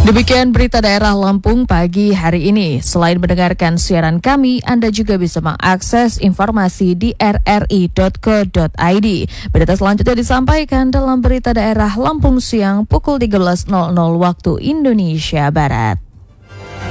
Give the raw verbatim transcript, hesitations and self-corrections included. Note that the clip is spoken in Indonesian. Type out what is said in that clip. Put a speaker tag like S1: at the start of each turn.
S1: Demikian berita daerah Lampung pagi hari ini. Selain mendengarkan siaran kami, Anda juga bisa mengakses informasi di r r i dot co dot i d. Berita selanjutnya disampaikan dalam berita daerah Lampung siang pukul tiga belas waktu Indonesia Barat.